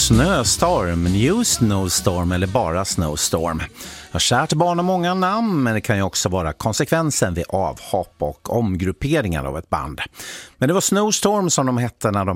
Snöstorm, New Snowstorm eller bara Snowstorm. Ja, kärt barn har många namn, men det kan ju också vara konsekvensen vid avhopp och omgrupperingar av ett band. Men det var Snowstorm som de hette när de